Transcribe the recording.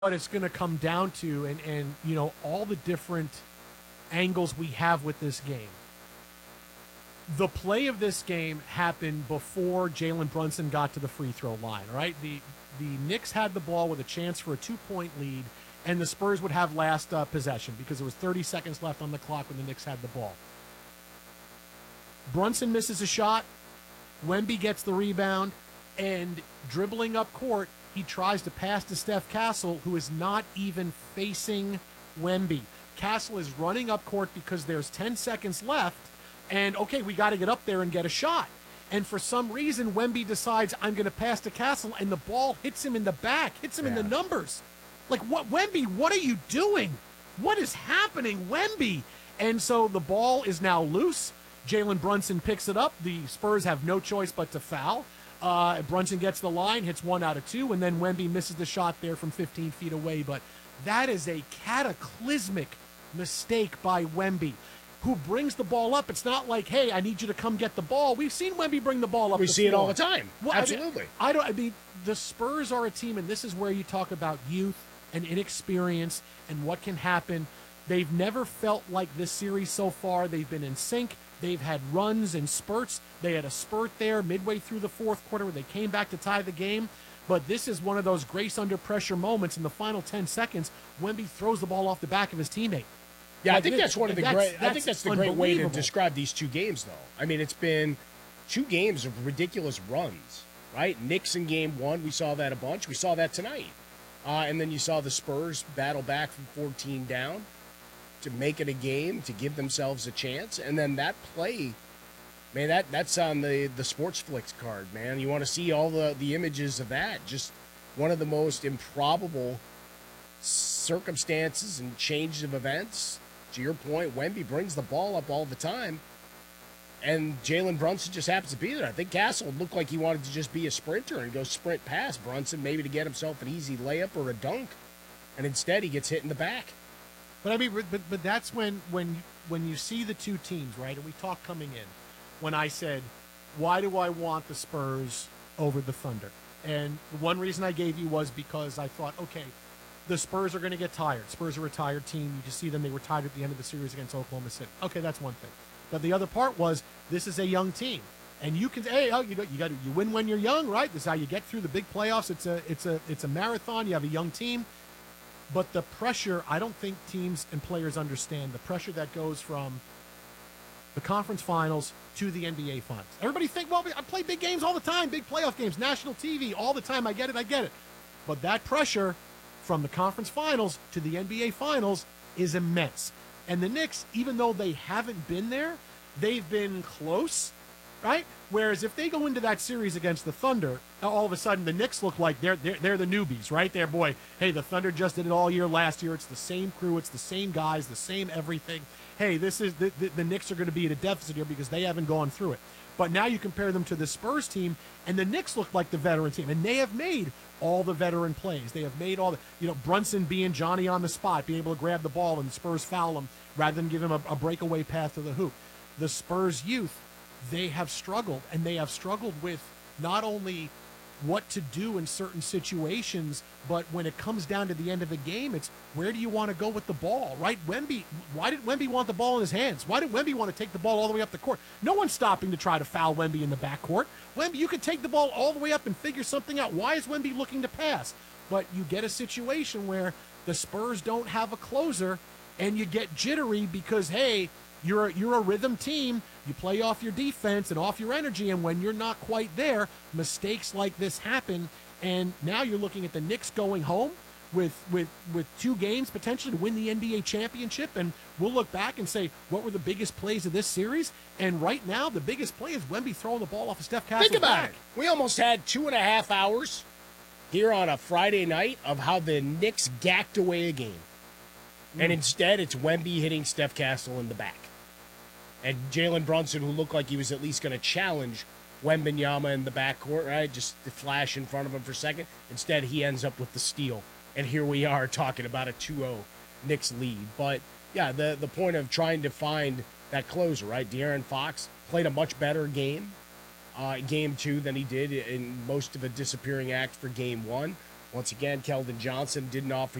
what it's going to come down to, and all the different angles we have with this game. The play of this game happened before Jalen Brunson got to the free throw line, right? The Knicks had the ball with a chance for a 2-point lead, and the Spurs would have last possession because there was 30 seconds left on the clock when the Knicks had the ball. Brunson misses a shot. Wemby gets the rebound, and dribbling up court, he tries to pass to Steph Castle, who is not even facing Wemby. Castle is running up court because there's 10 seconds left, and okay, we got to get up there and get a shot. And for some reason, Wemby decides, I'm going to pass to Castle, and the ball hits him in the back, hits him in the numbers. Like, what, Wemby, what are you doing? What is happening, Wemby? And so the ball is now loose. Jalen Brunson picks it up. The Spurs have no choice but to foul. Brunson gets the line, hits 1 out of 2, and then Wemby misses the shot there from 15 feet away. But that is a cataclysmic mistake by Wemby, who brings the ball up. It's not like, hey, I need you to come get the ball. We've seen Wemby bring the ball up. We see it all the time. Well, absolutely. I mean, the Spurs are a team, and this is where you talk about youth and inexperience and what can happen. They've never felt like this series so far. They've been in sync. They've had runs and spurts. They had a spurt there midway through the fourth quarter where they came back to tie the game. But this is one of those grace under pressure moments in the final 10 seconds. Wemby throws the ball off the back of his teammate. Yeah, I think that's one of the great. I think that's the great way to describe these two games, though. I mean, it's been 2 games of ridiculous runs, right? Knicks in game 1, we saw that a bunch. We saw that tonight, and then you saw the Spurs battle back from 14 down to make it a game, to give themselves a chance. And then that play, man, that's on the Sportsflix card, man. You want to see all the images of that. Just one of the most improbable circumstances and changes of events. To your point, Wemby brings the ball up all the time, and Jalen Brunson just happens to be there. I think Castle looked like he wanted to just be a sprinter and go sprint past Brunson, maybe to get himself an easy layup or a dunk, and instead he gets hit in the back. But I mean, but that's when you see the two teams, right? And we talked coming in when I said, why do I want the Spurs over the Thunder? And the one reason I gave you was because I thought, okay, the Spurs are going to get tired. Spurs are a tired team. You just see them; they were tired at the end of the series against Oklahoma City. Okay, that's one thing. But the other part was this is a young team, and you can you win when you're young, right? This is how you get through the big playoffs. It's a marathon. You have a young team. But the pressure, I don't think teams and players understand the pressure that goes from the conference finals to the NBA finals. Everybody think, well, I play big games all the time, big playoff games, national TV all the time. I get it. But that pressure from the conference finals to the NBA finals is immense. And the Knicks, even though they haven't been there, they've been close, right? Whereas if they go into that series against the Thunder, all of a sudden the Knicks look like they're the newbies, right? They're, boy, hey, the Thunder just did it all year last year. It's the same crew. It's the same guys, the same everything. Hey, this is the Knicks are going to be at a deficit here because they haven't gone through it. But now you compare them to the Spurs team, and the Knicks look like the veteran team, and they have made all the veteran plays. They have made all the, Brunson being Johnny on the spot, being able to grab the ball, and the Spurs foul him rather than give him a breakaway path to the hoop. The Spurs youth, they have struggled, and they have struggled with not only what to do in certain situations, but when it comes down to the end of the game, it's where do you want to go with the ball, right? Why did Wemby want the ball in his hands? Why did Wemby want to take the ball all the way up the court? No one's stopping to try to foul Wemby in the backcourt. Wemby, you could take the ball all the way up and figure something out. Why is Wemby looking to pass? But you get a situation where the Spurs don't have a closer, and you get jittery because, hey, you're a rhythm team. You play off your defense and off your energy, and when you're not quite there, mistakes like this happen. And now you're looking at the Knicks going home with 2 games potentially to win the NBA championship, and we'll look back and say, what were the biggest plays of this series? And right now, the biggest play is Wemby throwing the ball off of Steph Castle's Think about back. it. We almost had 2.5 hours here on a Friday night of how the Knicks gacked away a game. And instead, it's Wemby hitting Steph Castle in the back. And Jalen Brunson, who looked like he was at least going to challenge Wembanyama in the backcourt, right? Just to flash in front of him for a second. Instead, he ends up with the steal. And here we are talking about a 2-0 Knicks lead. But, yeah, the point of trying to find that closer, right? De'Aaron Fox played a much better game, game 2 than he did in most of a disappearing act for game 1. Once again, Keldon Johnson didn't offer